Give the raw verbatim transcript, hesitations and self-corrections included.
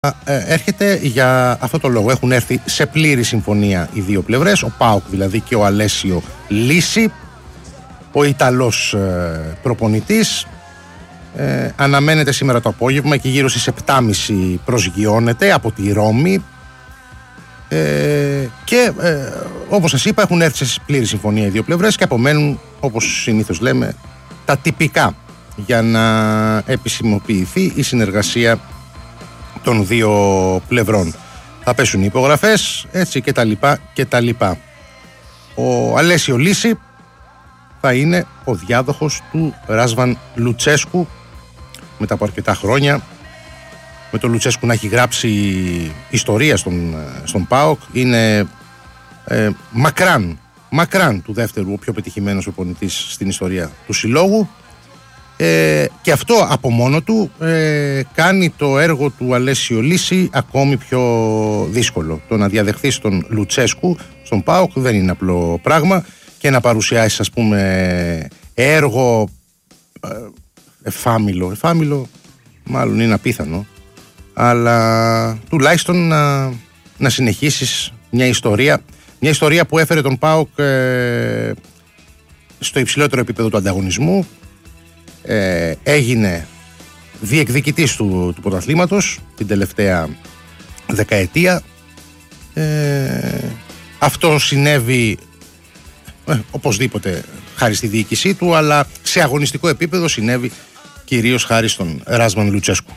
Έρχεται για αυτό το λόγο. Έχουν έρθει σε πλήρη συμφωνία οι δύο πλευρές, ο ΠΑΟΚ δηλαδή και ο Αλέσιο Λύση, ο Ιταλός ε, προπονητής. ε, αναμένεται σήμερα το απόγευμα και γύρω στις επτά και μισή προσγειώνεται από τη Ρώμη ε, και ε, όπως σας είπα έχουν έρθει σε πλήρη συμφωνία οι δύο πλευρές και απομένουν, όπως συνήθως λέμε, τα τυπικά για να επισημοποιηθεί η συνεργασία των δύο πλευρών. Θα πέσουν οι υπογραφές, έτσι και τα λοιπά και τα λοιπά. Ο Αλέσιο Λύση θα είναι ο διάδοχος του Ράσβαν Λουτσέσκου μετά από αρκετά χρόνια, με τον Λουτσέσκου να έχει γράψει ιστορία στον, στον ΠΑΟΚ. Είναι ε, μακράν, μακράν του δεύτερου ο πιο πετυχημένος προπονητής στην ιστορία του συλλόγου. Ε, και αυτό από μόνο του ε, κάνει το έργο του Αλέσιο Λύση ακόμη πιο δύσκολο. Το να διαδεχθείς τον Λουτσέσκου στον ΠΑΟΚ δεν είναι απλό πράγμα και να παρουσιάσεις, ας πούμε, έργο ε, εφάμιλο, εφάμιλο μάλλον είναι απίθανο, αλλά τουλάχιστον να, να συνεχίσεις μια ιστορία, μια ιστορία που έφερε τον ΠΑΟΚ ε, στο υψηλότερο επίπεδο του ανταγωνισμού. Ε, έγινε διεκδικητής του, του πρωταθλήματος την τελευταία δεκαετία. ε, αυτό συνέβη ε, οπωσδήποτε χάρη στη διοίκησή του, αλλά σε αγωνιστικό επίπεδο συνέβη κυρίως χάρη στον Ράσβαν Λουτσέσκου.